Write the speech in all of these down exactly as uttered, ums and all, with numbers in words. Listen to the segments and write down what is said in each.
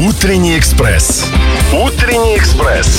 Утренний экспресс. Утренний экспресс.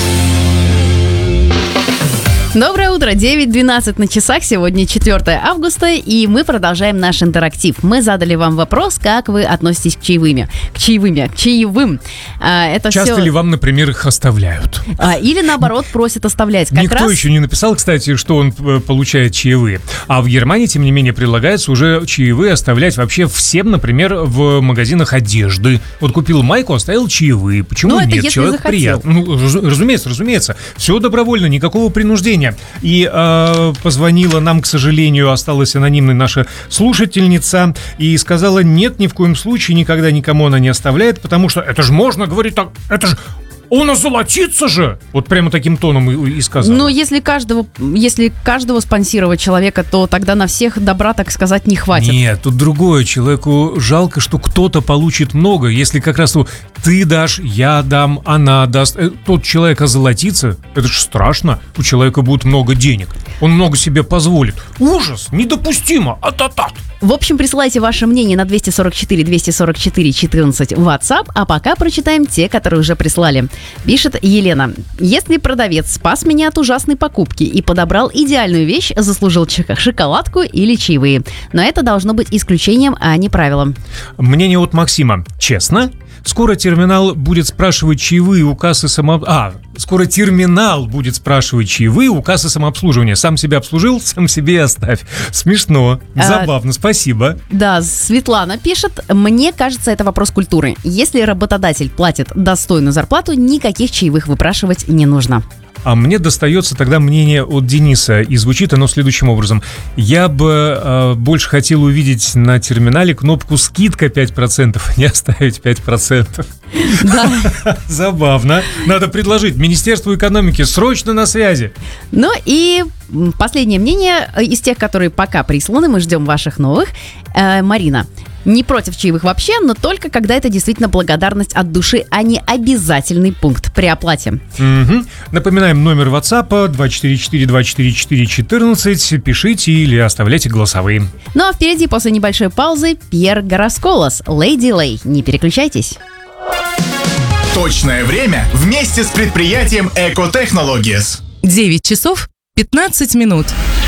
Доброе утро, девять двенадцать на часах, сегодня четвёртое августа, и мы продолжаем наш интерактив. Мы задали вам вопрос, как вы относитесь к чаевым, к чаевым, к чаевым. А, это Часто все... ли вам, например, их оставляют? А, или наоборот просят оставлять. Как Никто раз... еще не написал, кстати, что он получает чаевые. А в Германии, тем не менее, предлагается уже чаевые оставлять вообще всем, например, в магазинах одежды. Вот купил майку, оставил чаевые. Почему ну, это нет? если Человек захотел. приятно. Ну, разумеется, разумеется. Все добровольно, никакого принуждения. И э, позвонила нам, к сожалению, осталась анонимной наша слушательница и сказала, нет, ни в коем случае никогда никому она не оставляет, потому что это же можно говорить так, это же он озолотится же! Вот прямо таким тоном и, и сказала. Но если каждого, если каждого спонсировать человека, то тогда на всех добра, так сказать, не хватит. Нет, тут другое. Человеку жалко, что кто-то получит много. Если как раз ну, ты дашь, я дам, она даст. Тот человек озолотится, это же страшно. У человека будет много денег. Он много себе позволит. Ужас! Недопустимо! А-та-та! В общем, присылайте ваше мнение на двести сорок четыре двести сорок четыре четырнадцать в WhatsApp, а пока прочитаем те, которые уже прислали. Пишет Елена. Если продавец спас меня от ужасной покупки и подобрал идеальную вещь, заслужил шоколадку или чаевые. Но это должно быть исключением, а не правилом. Мнение от Максима. Честно? Скоро терминал будет спрашивать чаевые у кассы само... А, скоро терминал будет спрашивать чаевые у кассы самообслуживания. Сам себя обслужил, сам себе и оставь. Смешно, забавно, а, спасибо. Да, Светлана пишет. Мне кажется, это вопрос культуры. Если работодатель платит достойную зарплату, никаких чаевых выпрашивать не нужно. А мне достается тогда мнение от Дениса, и звучит оно следующим образом. Я бы э, больше хотел увидеть на терминале кнопку «Скидка пять процентов», не оставить пять процентов. Да. Забавно. Надо предложить Министерству экономики срочно на связи. Ну и последнее мнение из тех, которые пока присланы, мы ждем ваших новых. Э, Марина. Не против чаевых вообще, но только когда это действительно благодарность от души, а не обязательный пункт при оплате. Угу. Напоминаем номер WhatsApp два четыре четыре два четыре четыре четырнадцать. Пишите или оставляйте голосовые. Ну а впереди после небольшой паузы Пьер Гарасколас, Lady Lay. Не переключайтесь. Точное время вместе с предприятием Eco Technologies. девять часов пятнадцать минут.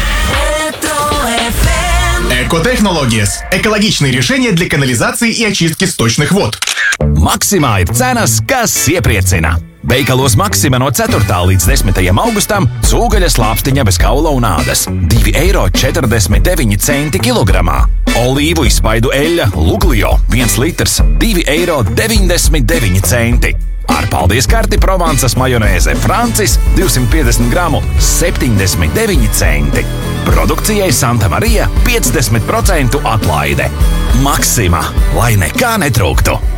Eco Technologies – экологичные решения для канализации и очистки сточных вод. Maksimā ir cenas, kas iepriecina. Veikalos Maksima no ceturtā līdz desmitajam augustam cūgaļas lāpstiņa bez kaula un ādas – divi eiro četrdesmit deviņi centi kilogramā. Olīvu izspaidu eļļa Luglio viens litrs – divi eiro deviņdesmit deviņi centi. Ar paldies karti Provansas majonēze Francis divsimt piecdesmit gramu septiņdesmit deviņi centi. Produkcijai Santa Marija piecdesmit procentu atlaide. Maksima, lai nekā netrūktu!